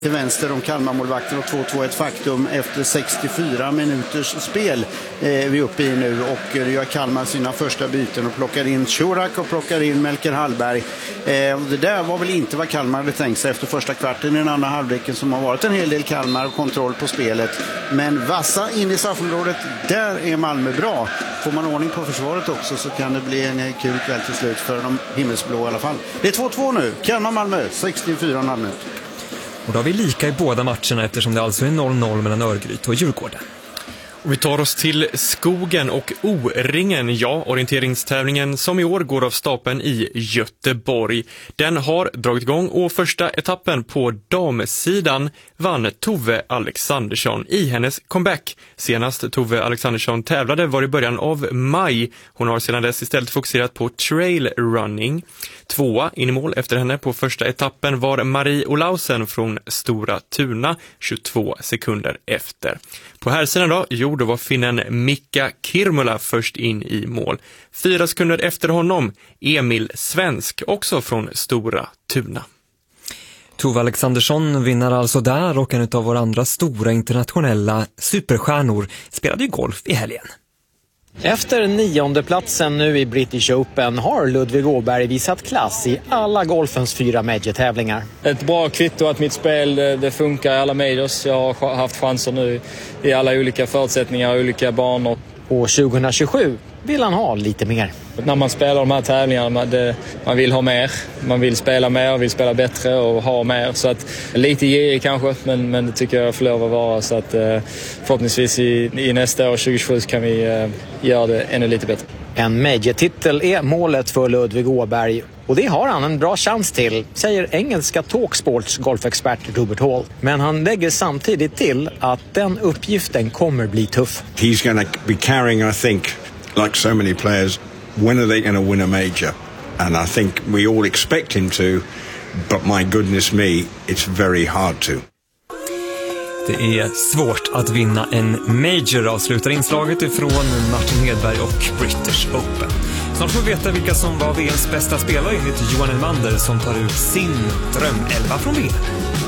till vänster om Kalmar-målvakten och 2-2 ett faktum efter 64 minuters spel vi är uppe i nu, och det gör Kalmar sina första byten och plockar in Shurak och plockar in Melker Hallberg. Det där var väl inte vad Kalmar hade tänkt sig efter första kvarten i den andra halvleken, som har varit en hel del Kalmar och kontroll på spelet. Men vassa in i straffområdet, där är Malmö bra. Får man ordning på försvaret också så kan det bli en kul kväll till slut för de himmelsblå i alla fall. Det är 2-2 nu, Kalmar-Malmö, 64,5 minut. Och då har vi lika i båda matcherna eftersom det alltså är 0-0 mellan Örgryte och Djurgården. Och vi tar oss till Skogen och O-ringen, orienteringstävlingen som i år går av stapeln i Göteborg. Den har dragit igång och första etappen på damsidan vann Tove Alexandersson i hennes comeback. Senast Tove Alexandersson tävlade var i början av maj. Hon har sedan dess istället fokuserat på trail running. Tvåa in i mål efter henne på första etappen var Marie Olausen från Stora Tuna, 22 sekunder efter. På här sidan då var finnen Mika Kirmula först in i mål. 4 sekunder efter honom Emil Svensk, också från Stora Tuna. Tove Alexandersson vinner alltså där, och en av våra andra stora internationella superstjärnor spelade ju golf i helgen. Efter 9:e platsen nu i British Open har Ludvig Åberg visat klass i alla golfens 4 major-tävlingar. Ett bra kvitto att mitt spel det funkar i alla majors. Jag har haft chanser nu i alla olika förutsättningar och olika banor. Och 2027 vill han ha lite mer. När man spelar de här tävlingarna, man vill ha mer. Man vill spela mer, vill spela bättre och ha mer. Så att lite girig kanske, men det tycker jag får lov att vara. Så att förhoppningsvis i nästa år, 2027, kan vi göra det ännu lite bättre. En major-titel är målet för Ludvig Åberg, och det har han en bra chans till, säger engelska Talksports golfexpert Robert Hall. Men han lägger samtidigt till att den uppgiften kommer bli tuff. He's going to be carrying, I think, like so many players, when are they going to win a major? And I think we all expect him to, but my goodness me, it's very hard to. Det är svårt att vinna en major, avslutar inslaget ifrån Martin Hedberg och British Open. Snart får vi veta vilka som var VMs bästa spelare enligt Johan Elmander, som tar ut sin drömelva från VM.